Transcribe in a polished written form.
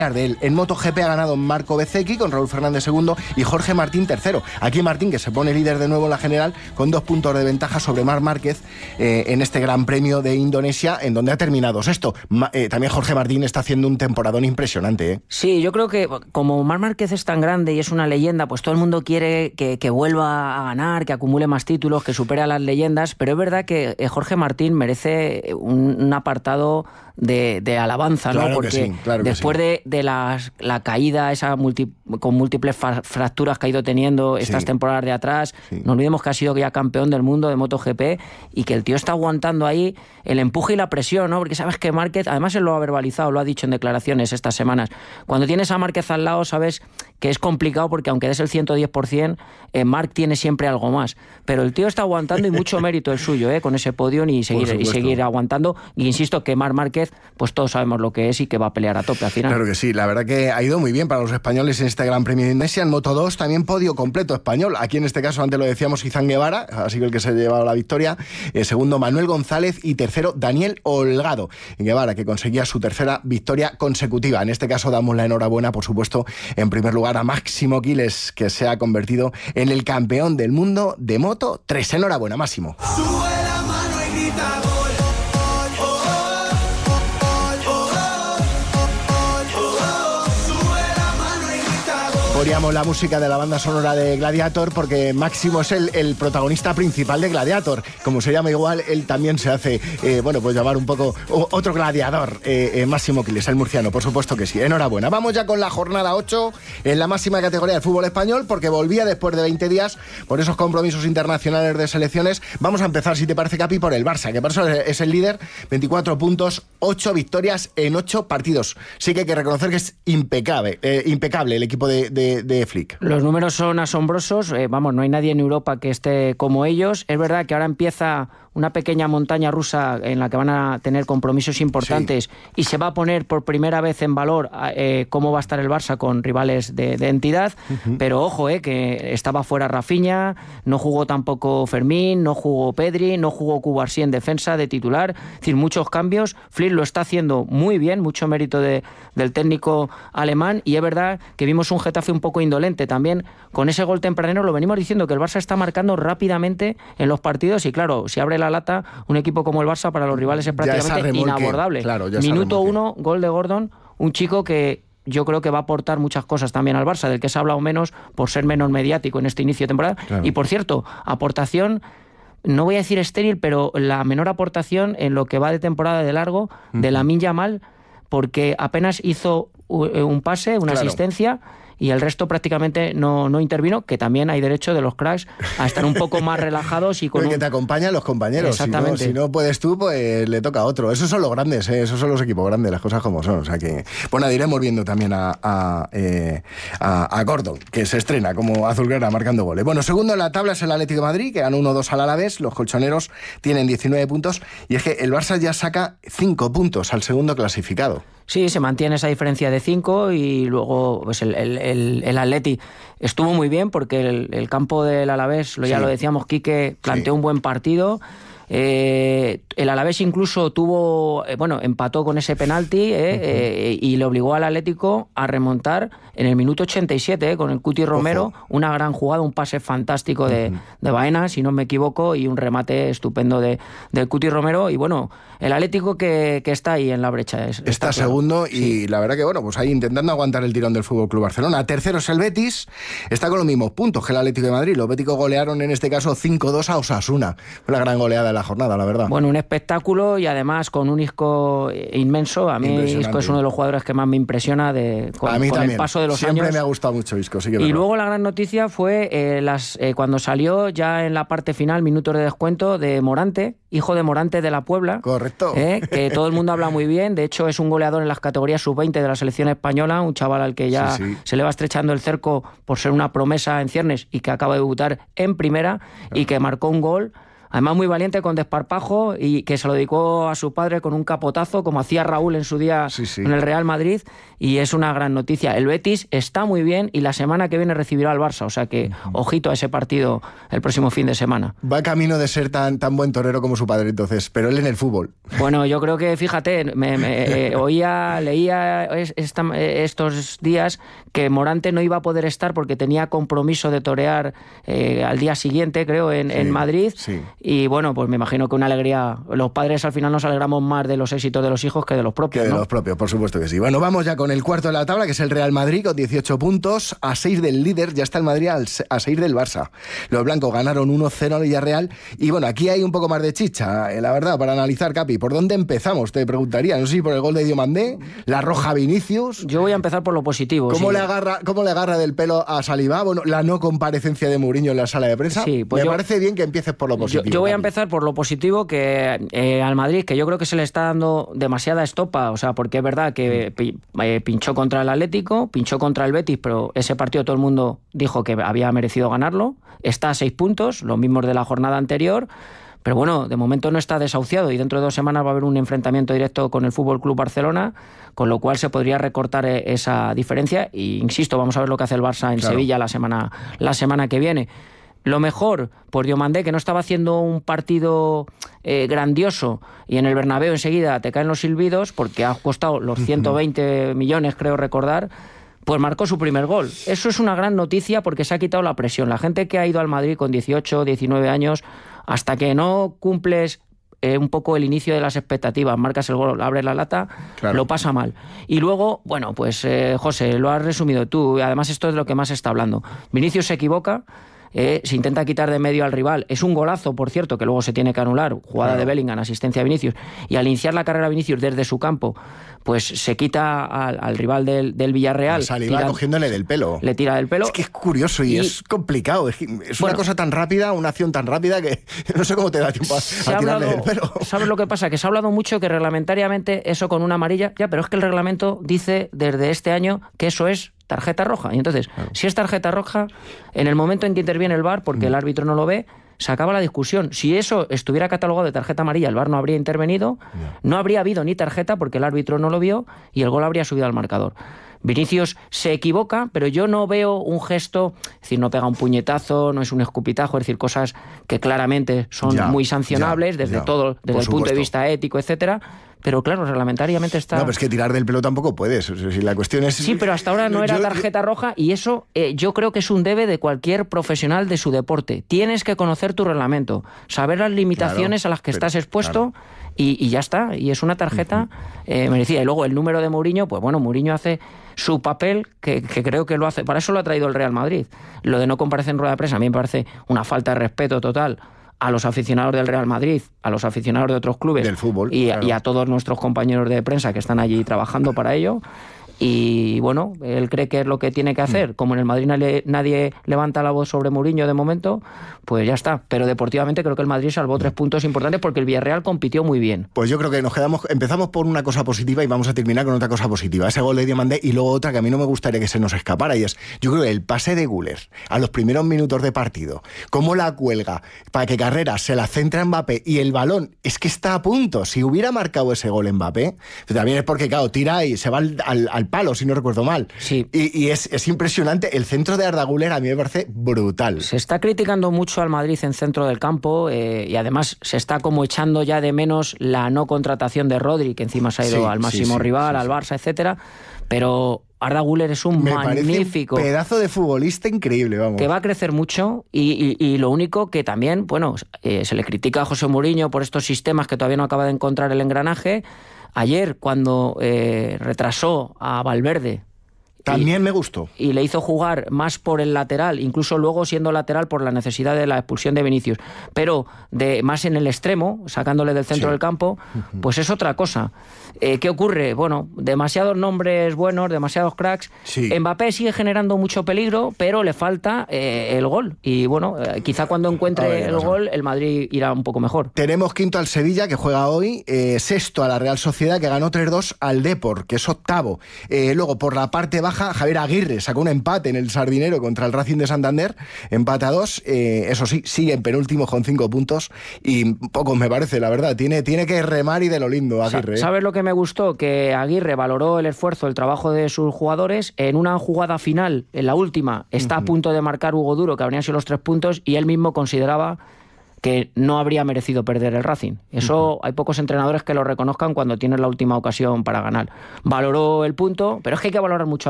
de él. En MotoGP ha ganado Marco Bezzecchi con Raúl Fernández segundo y Jorge Martín tercero. Aquí Martín, que se pone líder de nuevo en la general con 2 puntos de ventaja sobre Marc Márquez en este Gran Premio de Indonesia, en donde ha terminado sexto. También Jorge Martín está haciendo un temporadón impresionante. Sí, yo creo que como Marc Márquez es tan grande y es una leyenda, pues todo el mundo quiere que vuelva a ganar, que acumule más títulos, que supere a las leyendas, pero es verdad que Jorge Martín merece un apartado de alabanza, claro, ¿no? Porque sí, claro después sí. de la caída esa con múltiples fracturas que ha ido teniendo estas temporadas de atrás, no olvidemos que ha sido ya campeón del mundo de MotoGP y que el tío está aguantando ahí el empuje y la presión, ¿no? Porque sabes que Márquez, además él lo ha verbalizado, lo ha dicho en declaraciones estas semanas, cuando tienes a Márquez al lado sabes que es complicado porque aunque des el 110%, Marc tiene siempre algo más, pero el tío está aguantando y mucho mérito el suyo, con ese podio y seguir aguantando, y insisto que Marc Márquez, pues todos sabemos lo que es y que va a pelear a tope al final. Claro que sí, la verdad que ha ido muy bien para los españoles en este Gran Premio de Indonesia. En Moto2 también podio completo español, aquí en este caso antes lo decíamos Izan Guevara, así que el que se ha llevado la victoria, segundo Manuel González y tercero Daniel Holgado. Guevara, que conseguía su tercera victoria consecutiva. En este caso damos la enhorabuena, por supuesto, en primer lugar a Máximo Quiles, que se ha convertido en el campeón del mundo de Moto3. Enhorabuena, Máximo. Sube la mano y grita gol. Poníamos la música de la banda sonora de Gladiator porque Máximo es el protagonista principal de Gladiator. Como se llama igual, él también se hace, pues llamar un poco otro gladiador. Máximo Quiles, el murciano, por supuesto que sí. Enhorabuena. Vamos ya con la jornada 8 en la máxima categoría del fútbol español, porque volvía después de 20 días por esos compromisos internacionales de selecciones. Vamos a empezar, si te parece, Capi, por el Barça, que por eso es el líder, 24 puntos, 8 victorias en 8 partidos. Sí que hay que reconocer que es impecable el equipo de Flick. Los números son asombrosos, no hay nadie en Europa que esté como ellos. Es verdad que ahora empieza una pequeña montaña rusa en la que van a tener compromisos importantes y se va a poner por primera vez en valor cómo va a estar el Barça con rivales de entidad, pero ojo, que estaba fuera Rafinha, no jugó tampoco Fermín, no jugó Pedri, no jugó Cubarsí en defensa de titular, es decir, muchos cambios. Flick lo está haciendo muy bien, mucho mérito del técnico alemán, y es verdad que vimos un Getafe un poco indolente también con ese gol tempranero. Lo venimos diciendo, que el Barça está marcando rápidamente en los partidos y claro, si abre la lata un equipo como el Barça, para los rivales es prácticamente inabordable. Claro, Minuto 1, gol de Gordon, un chico que yo creo que va a aportar muchas cosas también al Barça, del que se ha hablado menos por ser menos mediático en este inicio de temporada. Claro. Y por cierto, aportación, no voy a decir estéril, pero la menor aportación en lo que va de temporada de largo de Lamine Yamal, porque apenas hizo un pase, una asistencia, y el resto prácticamente no intervino, que también hay derecho de los cracks a estar un poco más relajados y con que te acompañan los compañeros. Exactamente. Si no puedes tú, pues le toca a otro. Esos son los grandes, esos son los equipos grandes, las cosas como son. O sea que, bueno, iremos viendo también a Gordon, que se estrena como azulgrana marcando goles. Bueno, segundo en la tabla es el Atlético de Madrid, que ganó 1-2 al Alavés. Los colchoneros tienen 19 puntos y es que el Barça ya saca 5 puntos al segundo clasificado. Sí, se mantiene esa diferencia de 5 y luego pues el Atleti estuvo muy bien porque el campo del Alavés, ya lo decíamos, Quique planteó un buen partido. El Alavés incluso empató con ese penalti y le obligó al Atlético a remontar en el minuto 87 con el Cuti Romero. Una gran jugada, un pase fantástico de Baena, si no me equivoco, y un remate estupendo del Cuti Romero. Y bueno, el Atlético que está ahí en la brecha. Está segundo y la verdad que pues ahí intentando aguantar el tirón del FC Barcelona. Tercero es el Betis, está con los mismos puntos que el Atlético de Madrid. Los béticos golearon en este caso 5-2 a Osasuna. Fue la gran goleada de la jornada, la verdad. Bueno, un espectáculo y además con un Isco inmenso. A mí Isco es uno de los jugadores que más me impresiona con el paso de los Siempre años. Me ha gustado mucho Isco, sí que y luego la gran noticia fue cuando salió ya en la parte final, minutos de descuento, de Morante, hijo de Morante de la Puebla. Correcto. Que todo el mundo habla muy bien. De hecho, es un goleador en las categorías sub-20 de la selección española, un chaval al que ya se le va estrechando el cerco por ser una promesa en ciernes y que acaba de debutar en primera y que marcó un gol Además muy valiente, con desparpajo, y que se lo dedicó a su padre con un capotazo, como hacía Raúl en su día en el Real Madrid, y es una gran noticia. El Betis está muy bien y la semana que viene recibirá al Barça, o sea que ojito a ese partido el próximo fin de semana. Va camino de ser tan buen torero como su padre entonces, pero él en el fútbol. Bueno, yo creo que, fíjate, leía estos días que Morante no iba a poder estar porque tenía compromiso de torear al día siguiente, creo, en Madrid. Sí. Y bueno, pues me imagino que una alegría. Los padres al final nos alegramos más de los éxitos de los hijos que de los propios. Que de los propios, por supuesto que sí. Bueno, vamos ya con el cuarto de la tabla, que es el Real Madrid, con 18 puntos, a 6 del líder. Ya está el Madrid a 6 del Barça. Los blancos ganaron 1-0 al Villarreal. Y bueno, aquí hay un poco más de chicha, la verdad, para analizar, Capi. ¿Por dónde empezamos? Te preguntaría. No sé si por el gol de Diomandé, la roja Vinicius. Yo voy a empezar por lo positivo. ¿Cómo le agarra del pelo a Saliba? Bueno, la no comparecencia de Mourinho en la sala de prensa. Sí, pues me parece bien que empieces por lo positivo. Yo voy a empezar por lo positivo, que al Madrid, que yo creo que se le está dando demasiada estopa, o sea, porque es verdad que pinchó contra el Atlético, pinchó contra el Betis, pero ese partido todo el mundo dijo que había merecido ganarlo. Está a 6 puntos, los mismos de la jornada anterior. Pero bueno, de momento no está desahuciado y dentro de 2 semanas va a haber un enfrentamiento directo con el Fútbol Club Barcelona, con lo cual se podría recortar esa diferencia. Y insisto, vamos a ver lo que hace el Barça en Sevilla la semana que viene. Lo mejor, por Diomandé, que no estaba haciendo un partido grandioso, y en el Bernabéu enseguida te caen los silbidos porque ha costado los 120 millones, creo recordar. Pues marcó su primer gol. Eso es una gran noticia porque se ha quitado la presión. La gente que ha ido al Madrid con 18, 19 años, hasta que no cumples un poco el inicio de las expectativas, marcas el gol, abres la lata, lo pasa mal. Y luego, bueno, pues José, lo has resumido tú, además esto es de lo que más se está hablando. Vinicius se equivoca, se intenta quitar de medio al rival, es un golazo, por cierto, que luego se tiene que anular, jugada de Bellingham, asistencia a Vinicius, y al iniciar la carrera Vinicius desde su campo, pues se quita al rival del Villarreal. Saliba cogiéndole del pelo. Le tira del pelo. Es que es curioso y es complicado, es una cosa tan rápida, una acción tan rápida que no sé cómo te da tiempo a tirarle del pelo. ¿Sabes lo que pasa? Que se ha hablado mucho que reglamentariamente eso con una amarilla, pero es que el reglamento dice desde este año que eso es tarjeta roja. Y entonces, si es tarjeta roja, en el momento en que interviene el VAR, porque el árbitro no lo ve, se acaba la discusión. Si eso estuviera catalogado de tarjeta amarilla, el VAR no habría intervenido, no habría habido ni tarjeta porque el árbitro no lo vio y el gol habría subido al marcador. Vinicius se equivoca, pero yo no veo un gesto, es decir, no pega un puñetazo, no es un escupitajo, es decir, cosas que claramente son muy sancionables desde el punto de vista ético, etcétera. Pero claro, reglamentariamente está... No, pero es que tirar del pelo tampoco puedes. O sea, si la cuestión es... Sí, pero hasta ahora no era tarjeta roja y eso yo creo que es un debe de cualquier profesional de su deporte. Tienes que conocer tu reglamento, saber las limitaciones a las que estás expuesto y ya está. Y es una tarjeta merecida. Y luego el número de Mourinho, pues bueno, Mourinho hace su papel, que creo que lo hace. Para eso lo ha traído el Real Madrid. Lo de no comparecer en rueda de prensa a mí me parece una falta de respeto total a los aficionados del Real Madrid, a los aficionados de otros clubes del fútbol, y a todos nuestros compañeros de prensa que están allí trabajando para ello. Y bueno, él cree que es lo que tiene que hacer. Como en el Madrid nadie levanta la voz sobre Mourinho de momento, pues ya está. Pero deportivamente creo que el Madrid salvó 3 puntos importantes porque el Villarreal compitió muy bien. Pues yo creo que empezamos por una cosa positiva y vamos a terminar con otra cosa positiva. Ese gol de Diomandé y luego otra que a mí no me gustaría que se nos escapara y es, yo creo que el pase de Güler a los primeros minutos de partido, cómo la cuelga para que Carreras se la centra en Mbappé y el balón es que está a punto. Si hubiera marcado ese gol Mbappé, también es porque, claro, tira y se va al palo, si no recuerdo mal. Sí. Y es impresionante. El centro de Arda Güler a mí me parece brutal. Se está criticando mucho al Madrid en centro del campo y además se está como echando ya de menos la no contratación de Rodri, que encima se ha ido al máximo rival, al Barça, etcétera. Pero Arda Güler es un magnífico pedazo de futbolista increíble, vamos. Que va a crecer mucho y lo único que también, bueno, se le critica a José Mourinho por estos sistemas que todavía no acaba de encontrar el engranaje. Ayer, cuando retrasó a Valverde... También me gustó. Y le hizo jugar más por el lateral, incluso luego siendo lateral por la necesidad de la expulsión de Vinicius, pero más en el extremo, sacándole del centro del campo, pues es otra cosa. ¿Qué ocurre? Bueno, demasiados nombres buenos, demasiados cracks. Mbappé sigue generando mucho peligro, pero le falta el gol. Y bueno, quizá cuando encuentre el gol, el Madrid irá un poco mejor. Tenemos quinto al Sevilla, que juega hoy, sexto a la Real Sociedad, que ganó 3-2 al Depor, que es octavo. Luego, por la parte baja, baja. Javier Aguirre sacó un empate en el Sardinero contra el Racing de Santander, empate a 2. Eso sí, sigue en penúltimo con 5 puntos y pocos me parece, la verdad. Tiene que remar y de lo lindo Aguirre. ¿Sabes lo que me gustó? Que Aguirre valoró el esfuerzo, el trabajo de sus jugadores. En una jugada final, en la última, está a punto de marcar Hugo Duro, que habrían sido los 3 puntos, y él mismo consideraba que no habría merecido perder el Racing. Eso hay pocos entrenadores que lo reconozcan cuando tienen la última ocasión para ganar. Valoró el punto, pero es que hay que valorar mucho